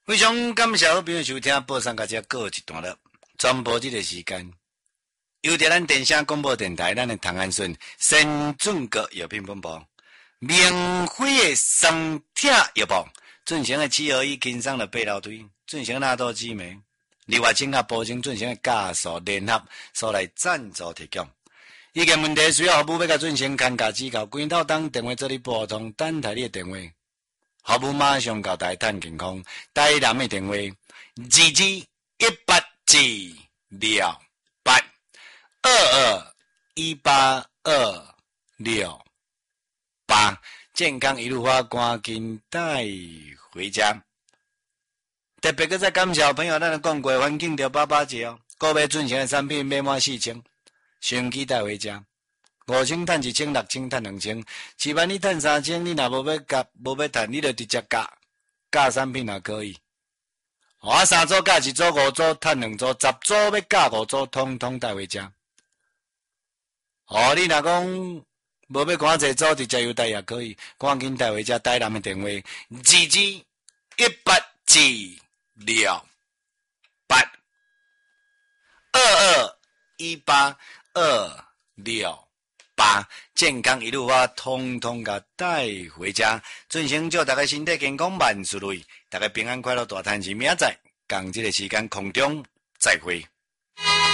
非常感谢好朋友收听，报上甲遮告一段落，全部这个时间，由着咱电声广播电台，咱的唐安顺先准国药品本部，免费的双铁药包，进行的7合1轻松的八楼推，进行纳豆激酶，另外请甲保证进行的加速联合所来赞助提供。意见问题需要服务要甲进行看价指教，关头当电话做你拨通，等待你的电话。服务马上到台探健康，台南的电话22182218，健康一路发，赶紧带回家。特别搁再感谢朋友，咱的讲过环境着881哦，个别进行的产品买满4000，升级带回家。5000赚1000，6000赚2000，7万你赚3000，你若无要夹，无要赚，你就直接加产品也可以。3组加1组5组赚2组，10组要加5组，通通带回家。你若讲无要看这组，直接邮带也可以，赶紧带回家。台南的电话：17186821826。健康一路发，通通甲带回家。进行祝大家身体健康，万事如意，大家平安快乐，大赚钱。明仔载同这个时间空中再会。